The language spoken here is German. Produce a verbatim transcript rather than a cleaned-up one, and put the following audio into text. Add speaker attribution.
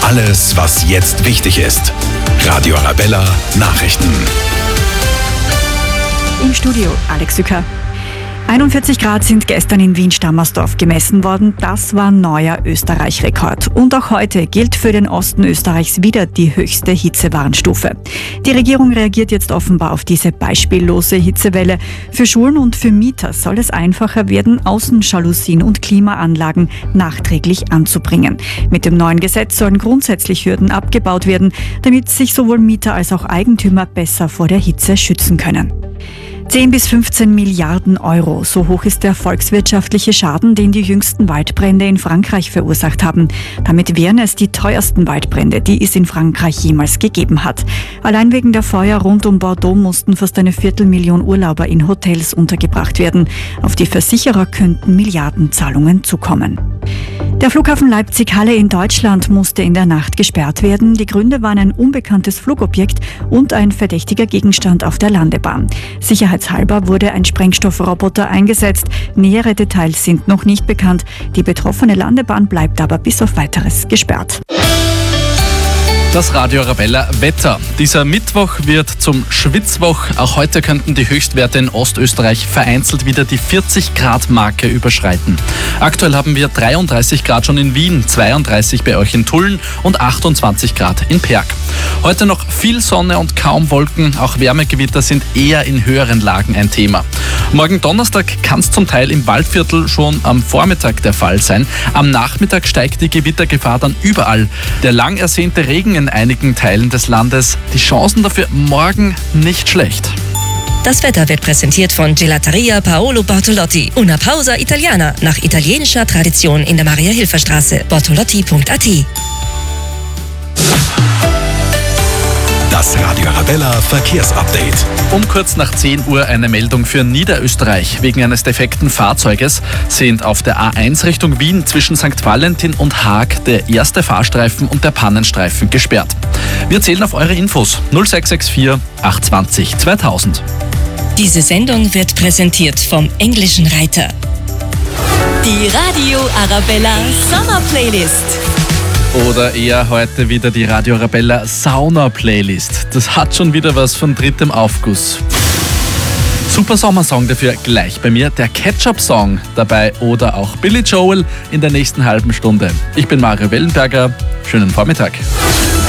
Speaker 1: Alles, was jetzt wichtig ist. Radio Arabella Nachrichten.
Speaker 2: Im Studio Alex Sücker. einundvierzig Grad sind gestern in Wien-Stammersdorf gemessen worden. Das war neuer Österreich-Rekord. Und auch heute gilt für den Osten Österreichs wieder die höchste Hitzewarnstufe. Die Regierung reagiert jetzt offenbar auf diese beispiellose Hitzewelle. Für Schulen und für Mieter soll es einfacher werden, Außenjalousien und Klimaanlagen nachträglich anzubringen. Mit dem neuen Gesetz sollen grundsätzlich Hürden abgebaut werden, damit sich sowohl Mieter als auch Eigentümer besser vor der Hitze schützen können. zehn bis fünfzehn Milliarden Euro, so hoch ist der volkswirtschaftliche Schaden, den die jüngsten Waldbrände in Frankreich verursacht haben. Damit wären es die teuersten Waldbrände, die es in Frankreich jemals gegeben hat. Allein wegen der Feuer rund um Bordeaux mussten fast eine Viertelmillion Urlauber in Hotels untergebracht werden. Auf die Versicherer könnten Milliardenzahlungen zukommen. Der Flughafen Leipzig-Halle in Deutschland musste in der Nacht gesperrt werden. Die Gründe waren ein unbekanntes Flugobjekt und ein verdächtiger Gegenstand auf der Landebahn. Sicherheitshalber wurde ein Sprengstoffroboter eingesetzt. Nähere Details sind noch nicht bekannt. Die betroffene Landebahn bleibt aber bis auf Weiteres gesperrt.
Speaker 3: Das Radio Arabella Wetter. Dieser Mittwoch wird zum Schwitzwoch. Auch heute könnten die Höchstwerte in Ostösterreich vereinzelt wieder die vierzig Grad Marke überschreiten. Aktuell haben wir dreiunddreißig Grad schon in Wien, zweiunddreißig bei euch in Tulln und achtundzwanzig Grad in Perg. Heute noch viel Sonne und kaum Wolken. Auch Wärmegewitter sind eher in höheren Lagen ein Thema. Morgen Donnerstag kann es zum Teil im Waldviertel schon am Vormittag der Fall sein. Am Nachmittag steigt die Gewittergefahr dann überall. Der lang ersehnte Regen in einigen Teilen des Landes. Die Chancen dafür morgen nicht schlecht.
Speaker 4: Das Wetter wird präsentiert von Gelateria Paolo Bortolotti. Una pausa italiana, nach italienischer Tradition in der Maria-Hilfer-Straße. bortolotti punkt a t.
Speaker 1: Das Radio Arabella Verkehrsupdate.
Speaker 3: Um kurz nach zehn Uhr eine Meldung für Niederösterreich. Wegen eines defekten Fahrzeuges sind auf der A eins Richtung Wien zwischen Sankt Valentin und Haag der erste Fahrstreifen und der Pannenstreifen gesperrt. Wir zählen auf eure Infos null sechs sechs vier acht zwei null zweitausend.
Speaker 4: Diese Sendung wird präsentiert vom Englischen Reiter. Die Radio Arabella Summer Playlist.
Speaker 3: Oder eher heute wieder die Radio Arabella Sauna-Playlist. Das hat schon wieder was von drittem Aufguss. Super Sommersong dafür gleich bei mir, der Ketchup-Song dabei oder auch Billy Joel in der nächsten halben Stunde. Ich bin Mario Wellenberger, schönen Vormittag.